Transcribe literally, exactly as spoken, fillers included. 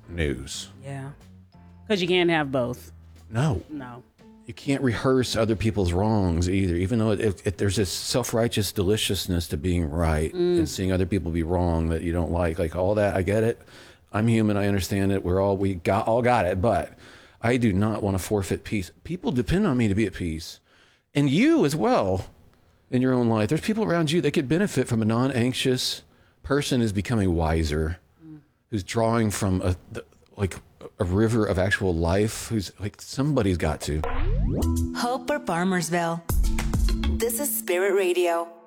news. Yeah. Because you can't have both. No. No. You can't rehearse other people's wrongs either, even though it, it, there's this self-righteous deliciousness to being right mm. and seeing other people be wrong that you don't like. Like all that, I get it. I'm human. I understand it. We're all, we got all got it. But I do not want to forfeit peace. People depend on me to be at peace. And you as well in your own life. There's people around you that could benefit from a non-anxious person who's becoming wiser, mm. who's drawing from a, like a river of actual life, who's like, somebody's got to. Hope or Farmersville. This is Spirit Radio.